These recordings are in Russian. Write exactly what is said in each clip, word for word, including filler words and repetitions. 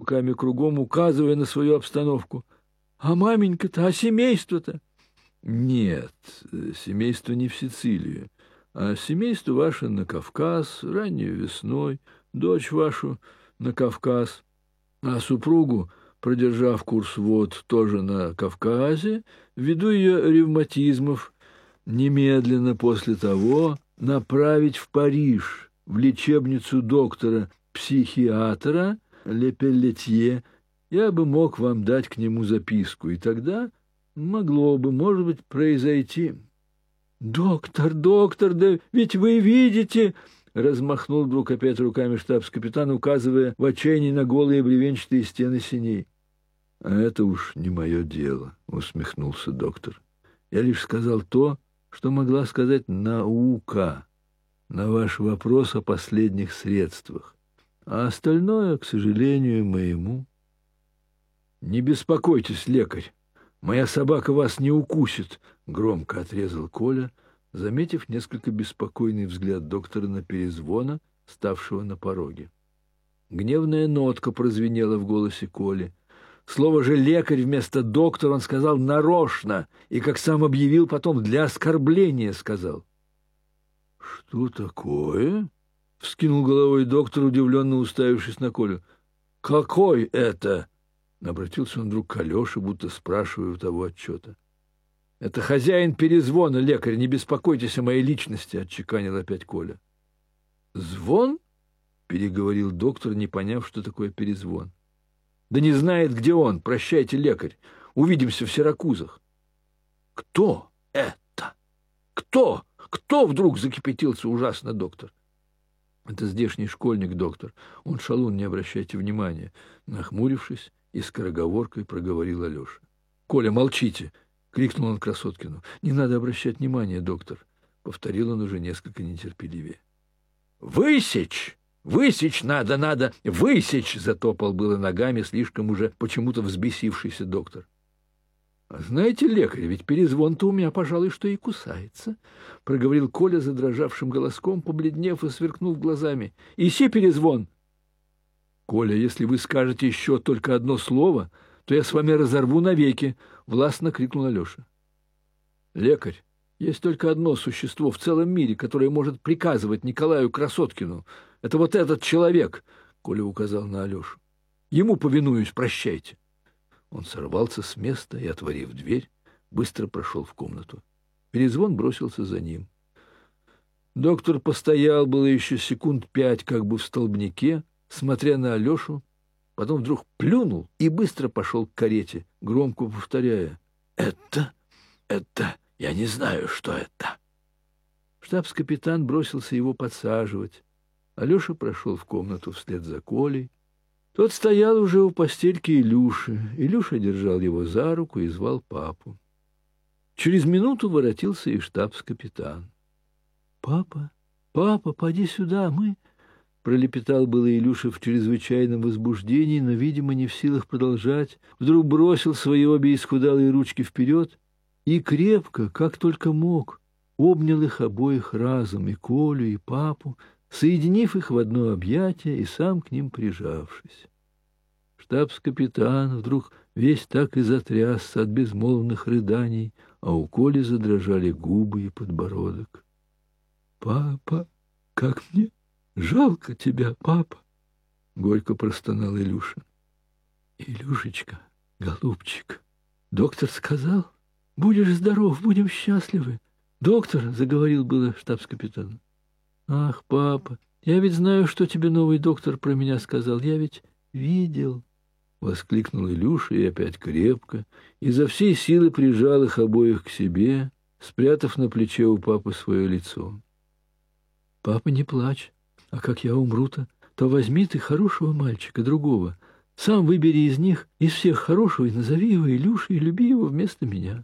руками кругом, указывая на свою обстановку. «А маменька-то, а семейство-то?» «Нет, семейство не в Сицилию, а семейство ваше на Кавказ, ранней весной, дочь вашу на Кавказ, а супругу, продержав курс вод тоже на Кавказе, ввиду ее ревматизмов, немедленно после того направить в Париж, в лечебницу доктора-психиатра Лепеллетье. Я бы мог вам дать к нему записку, и тогда могло бы, может быть, произойти». «Доктор, доктор, да ведь вы видите...» Размахнул вдруг опять руками штабс-капитан, указывая в отчаянии на голые бревенчатые стены синей. «А это уж не мое дело», — усмехнулся доктор. «Я лишь сказал то, что могла сказать наука на ваш вопрос о последних средствах, а остальное, к сожалению, моему». «Не беспокойтесь, лекарь, моя собака вас не укусит», — громко отрезал Коля, заметив несколько беспокойный взгляд доктора на Перезвона, ставшего на пороге. Гневная нотка прозвенела в голосе Коли. Слово же «лекарь» вместо «доктор» он сказал нарочно, и, как сам объявил потом, для оскорбления сказал. «Что такое?» — вскинул головой доктор, удивленно уставившись на Колю. «Какой это?» — обратился он вдруг к Алёше, будто спрашивая у того отчета. «Это хозяин Перезвона, лекарь, не беспокойтесь о моей личности», — отчеканил опять Коля. «Звон?» — переговорил доктор, не поняв, что такое перезвон. «Да не знает, где он. Прощайте, лекарь. Увидимся в Сиракузах». «Кто это? Кто? Кто?» — вдруг закипятился ужасно доктор. «Это здешний школьник, доктор. Он шалун, не обращайте внимания», — нахмурившись и скороговоркой проговорил Алёша. «Коля, молчите!» — крикнул он Красоткину. «Не надо обращать внимания, доктор», — повторил он уже несколько нетерпеливее. «Высечь! Высечь надо, надо! Высечь!» — затопал было ногами слишком уже почему-то взбесившийся доктор. «А знаете, лекарь, ведь перезвон-то у меня, пожалуй, что и кусается», — проговорил Коля задрожавшим голоском, побледнев и сверкнув глазами. «Иси, перезвон!» «Коля, если вы скажете еще только одно слово, то я с вами разорву навеки», — властно крикнул Алёша. «Лекарь, есть только одно существо в целом мире, которое может приказывать Николаю Красоткину. Это вот этот человек», — Коля указал на Алёшу. «Ему повинуюсь, прощайте». Он сорвался с места и, отворив дверь, быстро прошел в комнату. Перезвон бросился за ним. Доктор постоял было еще секунд пять как бы в столбнике, смотря на Алёшу, потом вдруг плюнул и быстро пошел к карете, громко повторяя: «Это, это, я не знаю, что это». Штабс-капитан бросился его подсаживать. Алёша прошел в комнату вслед за Колей. Тот стоял уже у постельки Илюши. Илюша держал его за руку и звал папу. Через минуту воротился и штабс-капитан. «Папа, папа, поди сюда, мы...» Пролепетал было Илюша в чрезвычайном возбуждении, но, видимо, не в силах продолжать, вдруг бросил свои обе исхудалые ручки вперед и крепко, как только мог, обнял их обоих разом, и Колю, и папу, соединив их в одно объятие и сам к ним прижавшись. Штабс-капитан вдруг весь так и затрясся от безмолвных рыданий, а у Коли задрожали губы и подбородок. «Папа, как мне жалко тебя, папа!» — горько простонал Илюша. «Илюшечка, голубчик, доктор сказал, будешь здоров, будем счастливы. Доктор, — заговорил было штабс-капитан. Ах, папа, я ведь знаю, что тебе новый доктор про меня сказал, я ведь видел!» — воскликнул Илюша и опять крепко, изо всей силы прижал их обоих к себе, спрятав на плече у папы свое лицо. «Папа, не плачь. А как я умру-то, то возьми ты хорошего мальчика, другого. Сам выбери из них, из всех хорошего, и назови его Илюшей, и люби его вместо меня».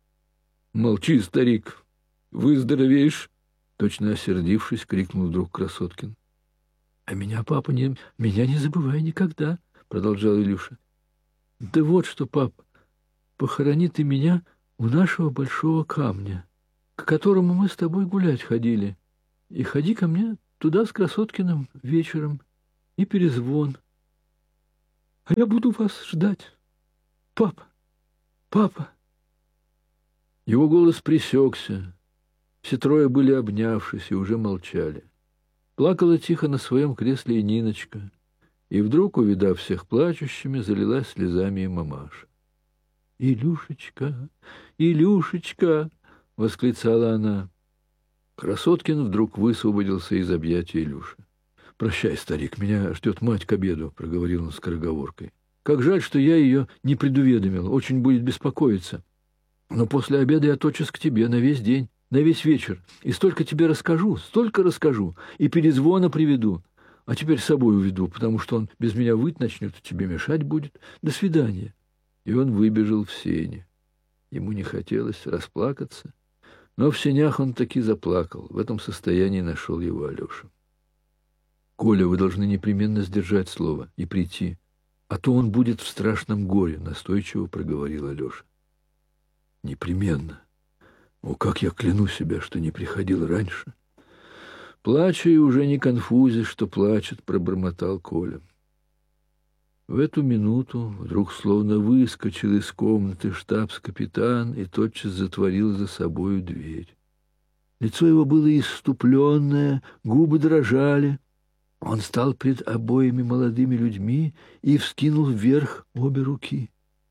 «Молчи, старик, выздоровеешь!» Точно осердившись, крикнул вдруг Красоткин. «А меня, папа, не, меня не забывай никогда», — продолжал Илюша. «Да вот что, папа, похорони ты меня у нашего большого камня, к которому мы с тобой гулять ходили, и ходи ко мне туда с Красоткиным вечером, и перезвон». а я буду вас ждать. Папа, папа. Его голос пресекся. Все трое были обнявшись и уже молчали. Плакала тихо на своем кресле и Ниночка, и вдруг, увидав всех плачущими, залилась слезами и мамаша. «Илюшечка, Илюшечка!» — восклицала она. Красоткин вдруг высвободился из объятий Илюши. «Прощай, старик, меня ждет мать к обеду», — проговорил он скороговоркой. «Как жаль, что я ее не предуведомил, очень будет беспокоиться. Но после обеда я тотчас к тебе на весь день, на весь вечер, и столько тебе расскажу, столько расскажу, и перезвона приведу. А теперь с собой уведу, потому что он без меня выть начнет, и тебе мешать будет. До свидания». И он выбежал в сени. Ему не хотелось расплакаться, но в сенях он таки заплакал. В этом состоянии нашел его Алеша. «Коля, вы должны непременно сдержать слово и прийти, а то он будет в страшном горе», — настойчиво проговорил Алеша. «Непременно. О, как я кляну себя, что не приходил раньше!» «Плача и уже не конфузишь, что плачет», — пробормотал Коля. В эту минуту вдруг словно выскочил из комнаты штабс-капитан и тотчас затворил за собою дверь. Лицо его было исступленное, губы дрожали. Он стал пред обоими молодыми людьми и вскинул вверх обе руки.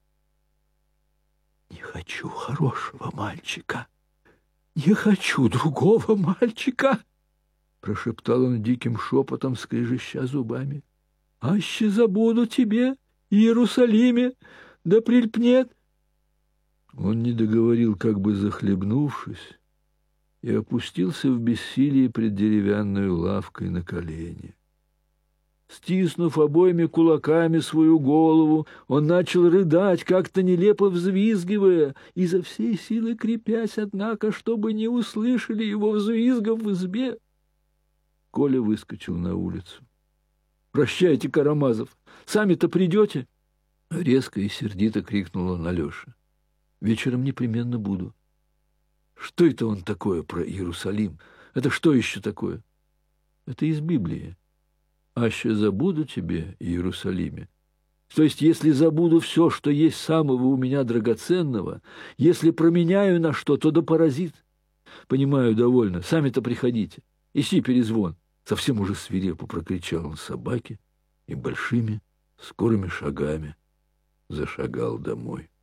«Не хочу хорошего мальчика, не хочу другого мальчика», — прошептал он диким шепотом, скрежеща зубами. «Аще забуду тебе, Иерусалиме, да прильпнет». Он не договорил, как бы захлебнувшись, и опустился в бессилии пред деревянную лавкой на колени. Стиснув обоими кулаками свою голову, он начал рыдать, как-то нелепо взвизгивая, изо всей силы крепясь, однако, чтобы не услышали его взвизгов в избе. Коля выскочил на улицу. «Прощайте, Карамазов, сами-то придете?» Резко и сердито крикнул он Алёше. «Вечером непременно буду». «Что это он такое про Иерусалим? Это что еще такое?» «Это из Библии. Аще забуду тебе, Иерусалиме». То есть, если забуду все, что есть самого у меня драгоценного, если променяю на что, то да паразит. Понимаю, довольно, сами-то приходите. Иси перезвон. Совсем уже свирепо прокричал он собаке и большими скорыми шагами зашагал домой.